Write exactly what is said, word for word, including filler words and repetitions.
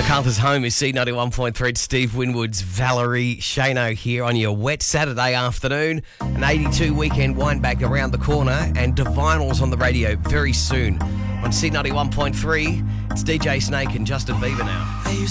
MacArthur's home is C ninety-one point three. It's Steve Winwood's Valerie Shano here on your wet Saturday afternoon. An eighty-two weekend wind back around the corner and Divinals on the radio very soon. On C ninety-one point three, it's D J Snake and Justin Bieber now. I used